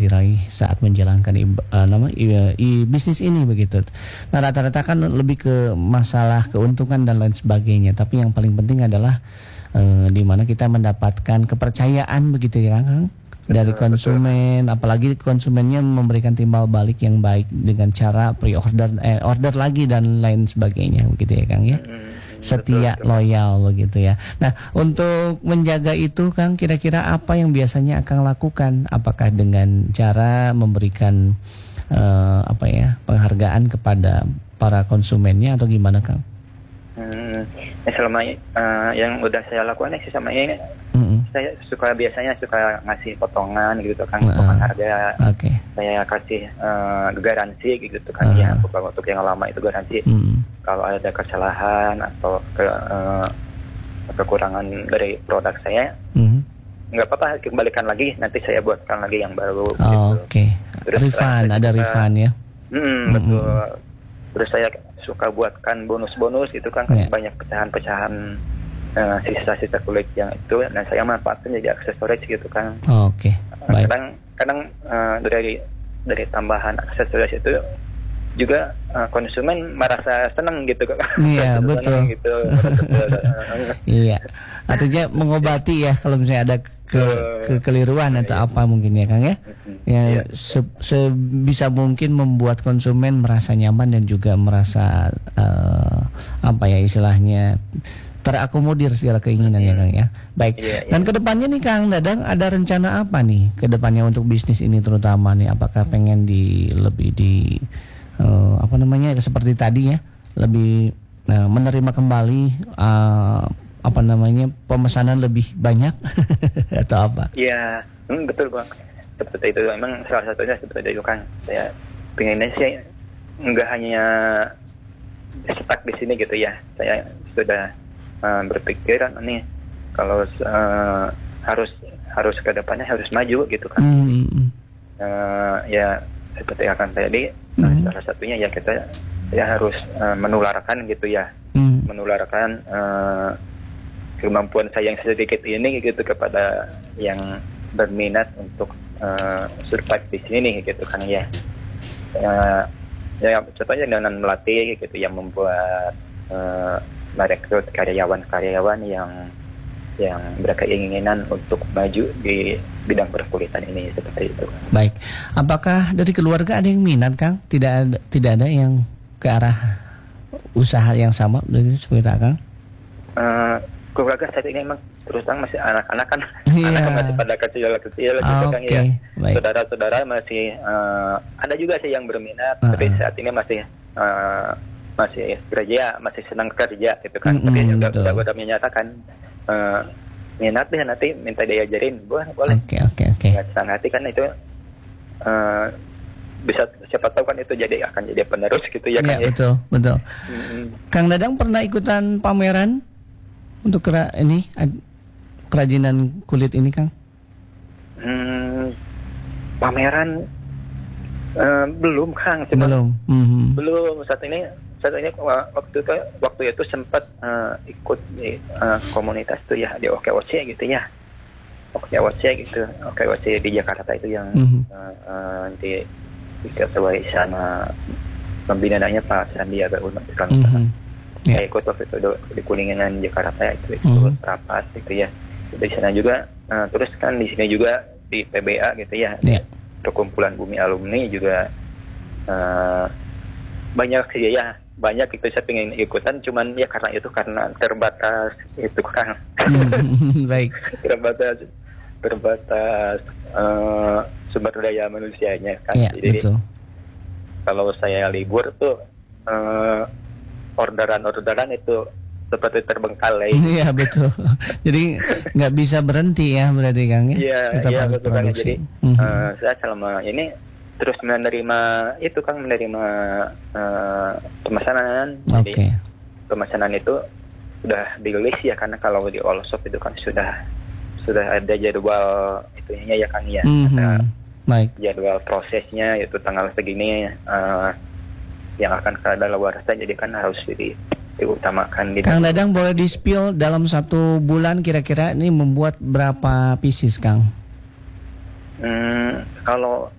diraih saat menjalankan bisnis ini begitu. Nah, rata-rata kan lebih ke masalah keuntungan dan lain sebagainya, tapi yang paling penting adalah di mana kita mendapatkan kepercayaan begitu ya Kang, dari konsumen, apalagi konsumennya memberikan timbal balik yang baik dengan cara pre-order, order lagi dan lain sebagainya begitu ya Kang ya. Setia, loyal begitu ya. Nah, untuk menjaga itu Kang, kira-kira apa yang biasanya Kang lakukan? Apakah dengan cara memberikan penghargaan kepada para konsumennya atau gimana Kang? Selama yang udah saya lakukan selama ini, saya biasanya suka ngasih potongan gitu kan, potongan harga. Saya kasih garansi gitu kan, ya untuk yang lama itu garansi. Kalau ada kesalahan atau kekurangan dari produk saya, nggak apa-apa, kembalikan lagi, nanti saya buatkan lagi yang baru. Terus refund, ada refund ya? Betul. Terus saya suka buatkan bonus-bonus itu kan, banyak pecahan-pecahan sisa-sisa kulit yang itu, dan saya manfaatkan jadi aksesoris gitu kan. Baik. Kadang dari tambahan aksesoris itu juga konsumen merasa senang gitu kan. Iya, betul. Gitu. Iya. Artinya mengobati ya kalau misalnya ada kekeliruan atau apa mungkin ya Kang ya. Sebisa mungkin membuat konsumen merasa nyaman dan juga merasa istilahnya terakomodir segala keinginan ya Kang ya. Baik. Dan kedepannya nih Kang Dadang, ada rencana apa nih kedepannya untuk bisnis ini terutama nih? Apakah pengen seperti tadi ya, lebih menerima kembali pemesanan lebih banyak atau apa? Iya, betul Bang. Seperti itu, memang salah satunya seperti itu kan. Saya pengennya sih nggak hanya stuck di sini gitu ya. Saya sudah berpikiran nih kalau harus ke depannya harus maju gitu kan. Ya seperti akan tadi, salah satunya ya kita harus menularkan gitu ya, menularkan kemampuan saya yang sedikit ini gitu kepada yang berminat untuk survive di sini gitu kan ya. Ya contohnya dengan melatih gitu, yang membuat merekrut karyawan-karyawan yang berkeinginan untuk maju di bidang perkulitan ini, seperti itu. Baik, apakah dari keluarga ada yang minat Kang? Tidak ada yang ke arah usaha yang sama dari seperti Kang? Keluarga saat ini memang terus terang masih anak-anak kan, anak masih pada kecil-kecil gitu kan ya. Saudara-saudara masih ada juga sih yang berminat, tapi saat ini masih kerja, masih senang kerja gitu kan. Tapi juga udah menyatakan minat deh, nanti minta diajarin, boleh. Nggak senang hati kan itu, bisa siapa tahu kan itu akan jadi penerus gitu ya kan. Betul. Kang Dadang pernah ikutan pameran untuk kerajinan kulit ini Kang? Pameran belum Kang, belum saat ini waktu itu sempat ikut di komunitas tuh ya, di OKOC gitu ya, OKOC di Jakarta itu yang diketuai sama pembinaannya Pak Sandiaga Uno kan. Saya ikut waktu itu di Kuningan Jakarta itu rapat gitu ya. Di sana juga terus kan di sini juga di PBA gitu ya, Perkumpulan Bumi Alumni juga banyak itu saya pengen ikutan, cuman ya karena terbatas itu kan. Baik. terbatas sumber daya manusianya kan. Jadi betul. Kalau saya libur tuh orderan itu seperti terbengkalai. Iya betul. Jadi nggak bisa berhenti ya berarti Kang ya. Iya betul kan. Jadi saya selama ini terus menerima pemesanan. Jadi pemesanan itu sudah di-list ya, karena kalau di all shop itu kan sudah ada jadwal itunya ya Kang ya. Baik. Jadwal prosesnya itu tanggal segini yang akan kadaluarsa, jadi kan harus diutamakan. Kang Dadang boleh di-spill dalam 1 bulan kira-kira ini membuat berapa pieces Kang? Kalau